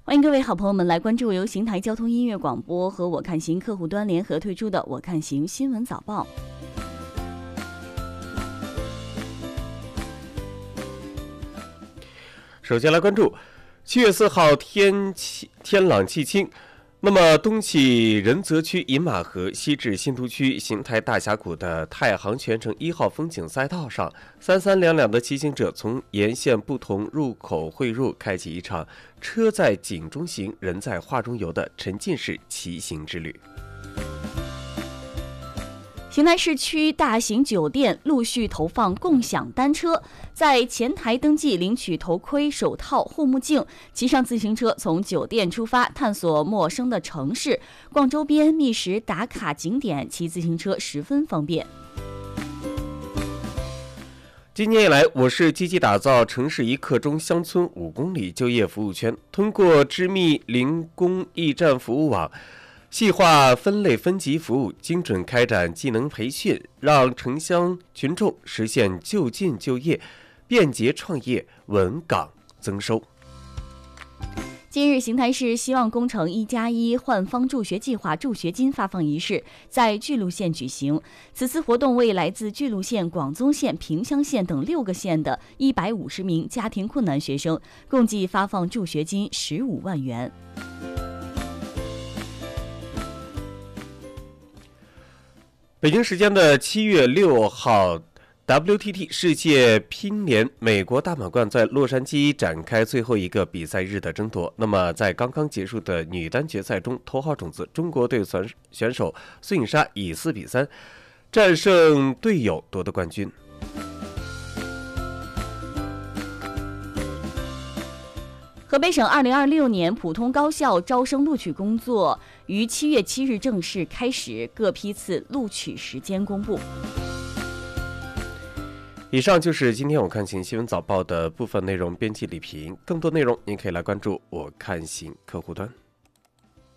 欢迎各位好朋友们来关注由邢台交通音乐广播和我看行客户端联合推出的我看行新闻早报。 首先来关注7月4号天朗气清，那么东起仁泽区饮马河，西至新都区邢台大峡谷的太行全程1号风景赛道上，三三两两的骑行者从沿线不同入口汇入，开启一场车在景中行，人在画中游的沉浸式骑行之旅。 邢台市区大型酒店陆续投放共享单车，在前台登记领取头盔、手套、护目镜，骑上自行车从酒店出发，探索陌生的城市，逛周边觅食打卡景点，骑自行车十分方便。 今年以来，我市积极打造城市一刻钟乡村5公里就业服务圈，通过织密零工驿站服务网，细化分类分级服务，精准开展技能培训，让城乡群众实现就近就业、便捷创业、稳岗增收。 今日，邢台市希望工程1+1换方助学计划助学金发放仪式在巨鹿县举行。此次活动为来自巨鹿县、广宗县、萍乡县等6个县的150名家庭困难学生，共计发放助学金15万元。 北京时间的7月6号 WTT 世界乒联美国大满贯在洛杉矶展开最后一个比赛日的争夺。那么在刚刚结束的女单决赛中，头号种子中国队选手孙颖莎以4比3战胜队友夺得冠军。 河北省2026年普通高校招生录取工作于7月7日正式开始，各批次录取时间公布。 以上就是今天我看行新闻早报的部分内容，编辑李平。更多内容您可以来关注我看行客户端。